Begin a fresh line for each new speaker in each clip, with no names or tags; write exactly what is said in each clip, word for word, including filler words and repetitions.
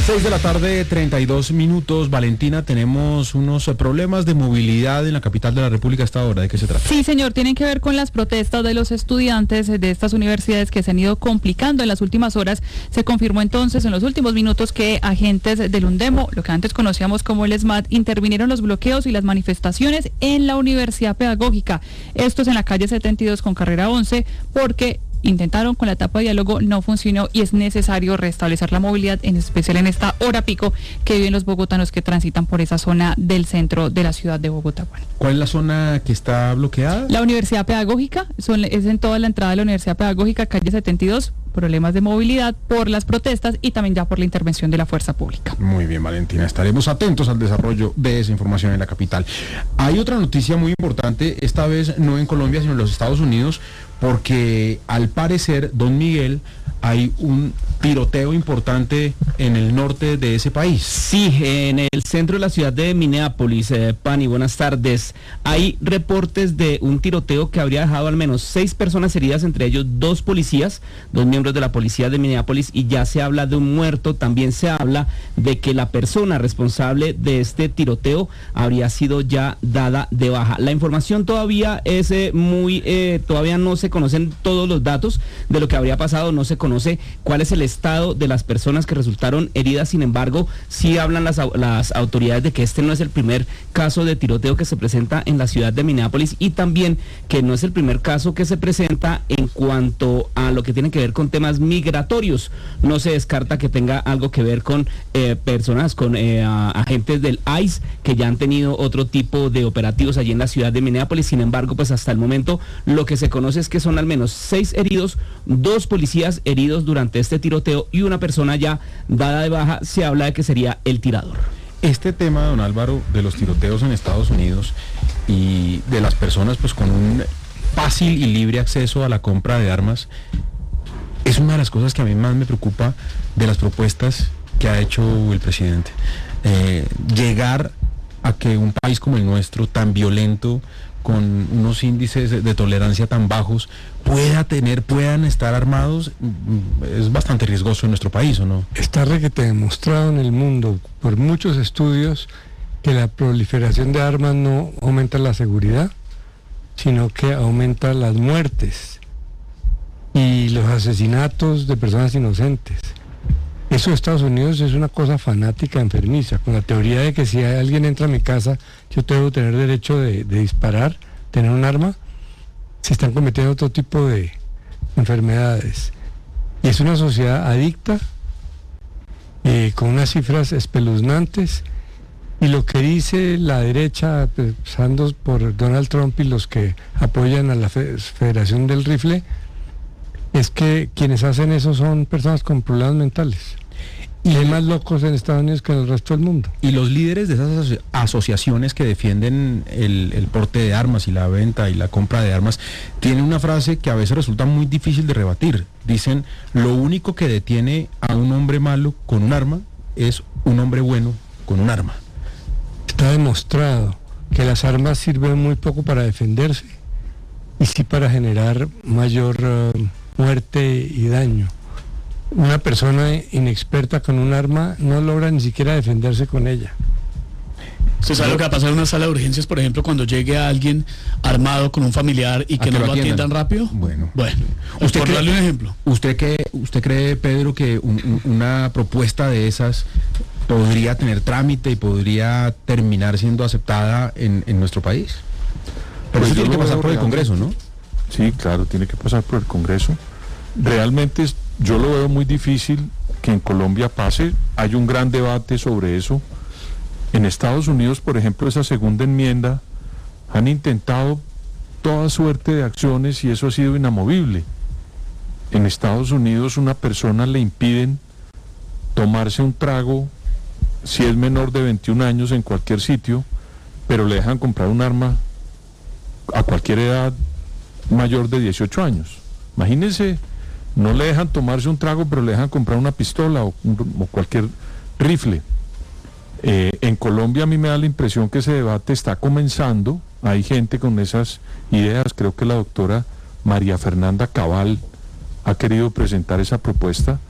seis de la tarde, treinta y dos minutos. Valentina, tenemos unos problemas de movilidad en la capital de la República a esta hora. ¿De qué se trata?
Sí, señor, tienen que ver con las protestas de los estudiantes de estas universidades que se han ido complicando en las últimas horas. Se confirmó entonces en los últimos minutos que agentes del UNDEMO, lo que antes conocíamos como el SMAT, intervinieron los bloqueos y las manifestaciones en la Universidad Pedagógica. Esto es en la calle setenta y dos con carrera once, porque intentaron con la etapa de diálogo, no funcionó y es necesario restablecer la movilidad, en especial en esta hora pico que viven los bogotanos que transitan por esa zona del centro de la ciudad de Bogotá. Bueno.
¿Cuál es la zona que está bloqueada?
La Universidad Pedagógica, son, es en toda la entrada de la Universidad Pedagógica, calle setenta y dos, problemas de movilidad por las protestas y también ya por la intervención de la fuerza pública.
Muy bien, Valentina, estaremos atentos al desarrollo de esa información en la capital. Hay otra noticia muy importante, esta vez no en Colombia, sino en los Estados Unidos, porque al parecer, don Miguel, hay un tiroteo importante en el norte de ese país.
Sí, en el centro de la ciudad de Minneapolis. eh, Pani, buenas tardes. Hay reportes de un tiroteo que habría dejado al menos seis personas heridas, entre ellos dos policías, dos miembros de la policía de Minneapolis, y ya se habla de un muerto. También se habla de que la persona responsable de este tiroteo habría sido ya dada de baja. La información todavía es eh, muy, eh, todavía no se conocen todos los datos de lo que habría pasado, no se conoce cuál es el estado de las personas que resultaron heridas. Sin embargo, sí hablan las, las autoridades de que este no es el primer caso de tiroteo que se presenta en la ciudad de Minneapolis, y también que no es el primer caso que se presenta en cuanto a lo que tiene que ver con temas migratorios. No se descarta que tenga algo que ver con eh, personas, con eh, agentes del ICE que ya han tenido otro tipo de operativos allí en la ciudad de Minneapolis. Sin embargo, pues hasta el momento lo que se conoce es que son al menos seis heridos, dos policías heridos durante este tiroteo y una persona ya dada de baja. Se habla de que sería el tirador.
Este tema, don Álvaro, de los tiroteos en Estados Unidos y de las personas pues con un fácil y libre acceso a la compra de armas, es una de las cosas que a mí más me preocupa de las propuestas que ha hecho el presidente. Eh, llegar a que un país como el nuestro, tan violento, con unos índices de, de tolerancia tan bajos, pueda tener, puedan estar armados, es bastante riesgoso en nuestro país, ¿o no?
Está requete demostrado en el mundo por muchos estudios que la proliferación de armas no aumenta la seguridad, sino que aumenta las muertes y los asesinatos de personas inocentes. Eso en Estados Unidos es una cosa fanática, enfermiza, con la teoría de que si alguien entra a mi casa, yo debo tener derecho de, de disparar, tener un arma. Se están cometiendo otro tipo de enfermedades. Y es una sociedad adicta, eh, con unas cifras espeluznantes, y lo que dice la derecha, empezando por Donald Trump y los que apoyan a la Federación del Rifle, es que quienes hacen eso son personas con problemas mentales. Y hay más locos en Estados Unidos que en el resto del mundo.
Y los líderes de esas aso- asociaciones que defienden el, el porte de armas y la venta y la compra de armas, tienen una frase que a veces resulta muy difícil de rebatir. Dicen, lo único que detiene a un hombre malo con un arma es un hombre bueno con un arma.
Está demostrado que las armas sirven muy poco para defenderse y sí para generar mayor uh, muerte y daño. Una persona inexperta con un arma no logra ni siquiera defenderse con ella.
¿Usted sabe lo que va a pasar en una sala de urgencias, por ejemplo, cuando llegue alguien armado con un familiar y que, que no lo atiendan, atiendan rápido?
Bueno,
bueno, ¿usted por cree, darle un ejemplo?
¿Usted cree, usted cree, Pedro, que un, un, una propuesta de esas podría tener trámite y podría terminar siendo aceptada en, en nuestro país? Pero pues eso tiene que pasar por el Congreso, ¿no?
Sí, claro, tiene que pasar por el Congreso. Realmente yo lo veo muy difícil que en Colombia pase. Hay un gran debate sobre eso. En Estados Unidos, por ejemplo, esa segunda enmienda, han intentado toda suerte de acciones y eso ha sido inamovible. En Estados Unidos una persona le impiden tomarse un trago si es menor de veintiún años en cualquier sitio, pero le dejan comprar un arma a cualquier edad mayor de dieciocho años. Imagínense, no le dejan tomarse un trago, pero le dejan comprar una pistola o, o cualquier rifle. Eh, en Colombia a mí me da la impresión que ese debate está comenzando. Hay gente con esas ideas. Creo que la doctora María Fernanda Cabal ha querido presentar esa propuesta,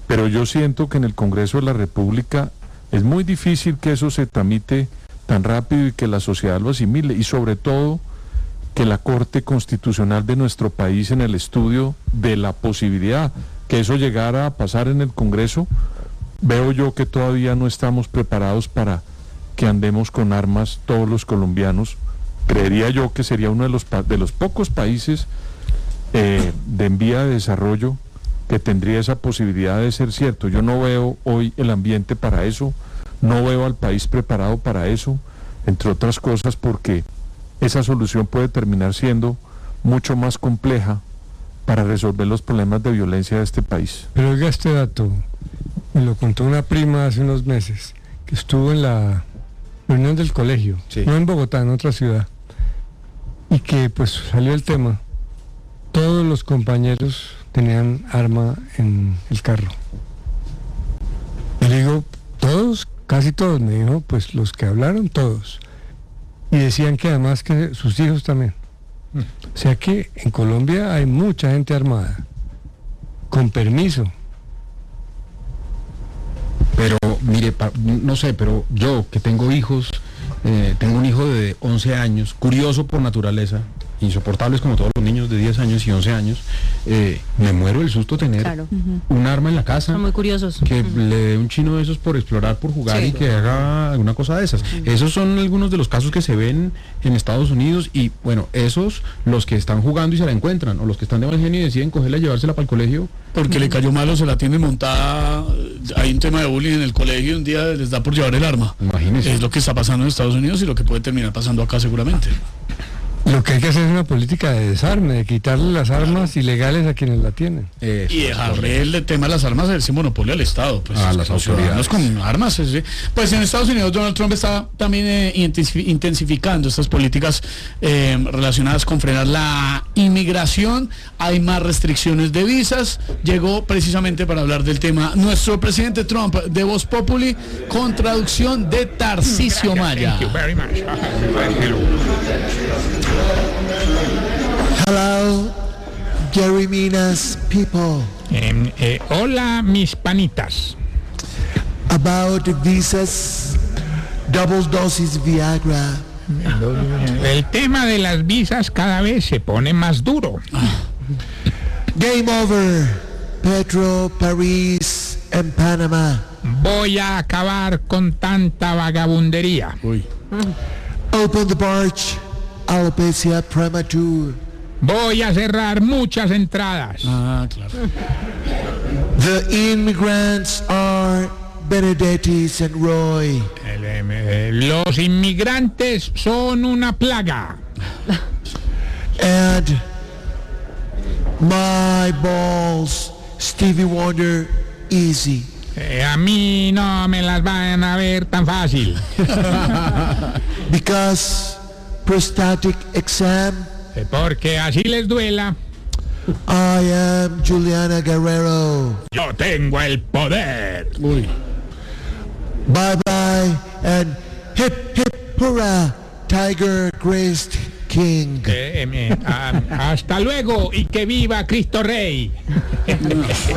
pero yo siento que en el Congreso de la República es muy difícil que eso se tramite tan rápido y que la sociedad lo asimile, y sobre todo que la Corte Constitucional de nuestro país, en el estudio de la posibilidad que eso llegara a pasar en el Congreso, veo yo que todavía no estamos preparados para que andemos con armas todos los colombianos. Creería yo que sería uno de los, de los pocos países eh, de en vía de desarrollo que tendría esa posibilidad de ser cierto. Yo no veo hoy el ambiente para eso, no veo al país preparado para eso, entre otras cosas porque esa solución puede terminar siendo mucho más compleja para resolver los problemas de violencia de este país.
Pero oiga este dato, me lo contó una prima hace unos meses, que estuvo en la reunión del colegio, sí. No en Bogotá, en otra ciudad, y que pues salió el tema. Todos los compañeros tenían arma en el carro. Y le digo, ¿todos? Casi todos. Me dijo, pues los que hablaron, todos. Y decían que además que sus hijos también. Mm. O sea que en Colombia hay mucha gente armada, con permiso.
Pero mire, no sé, pero yo que tengo hijos, eh, tengo un hijo de once años, curioso por naturaleza, insoportables como todos los niños de diez años y once años, eh, me muero del susto tener claro. uh-huh. un arma en la casa.
Son muy curiosos.
Que uh-huh. le dé un chino de esos por explorar, por jugar, sí, y que haga alguna cosa de esas. Uh-huh. Esos son algunos de los casos que se ven en Estados Unidos, y bueno, esos, los que están jugando y se la encuentran, o los que están de mal genio y deciden cogerla y llevársela para el colegio.
Porque uh-huh. le cayó malo, se la tiene montada, hay un tema de bullying en el colegio y un día les da por llevar el arma.
Imagínese.
Es lo que está pasando en Estados Unidos y lo que puede terminar pasando acá seguramente.
Lo que hay que hacer es una política de desarme, de quitarle las armas ilegales a quienes la tienen.
Eso, y dejarle el tema de las armas, ese monopolio al Estado, pues,
a las autoridades
con armas. ¿Sí? Pues en Estados Unidos Donald Trump está también eh, intensificando estas políticas eh, relacionadas con frenar la inmigración. Hay más restricciones de visas. Llegó precisamente para hablar del tema nuestro presidente Trump de Voz Populi, con traducción de Tarcisio Maya.
Thank you very much.
Hello, Gary Minas people.
Eh, eh, hola, mis panitas.
About visas, double dosis Viagra.
El tema de las visas cada vez se pone más duro.
Game over, Petro, París, and Panama.
Voy a acabar con tanta vagabundería.
Uy.
Open the barge. Alopecia premature.
Voy a cerrar muchas entradas.
Ah, claro.
The immigrants are Benedettis and Roy.
El, eh, los inmigrantes son una plaga.
And my balls, Stevie Wonder, easy.
Eh, a mí no me las van a ver tan fácil.
Because prostatic exam.
Porque así les duela.
I am Juliana Guerrero.
Yo tengo el poder.
Uy.
Bye bye and hip hip hurrah, Tiger Christ King.
Eh, eh, eh, ah, hasta luego y que viva Cristo Rey.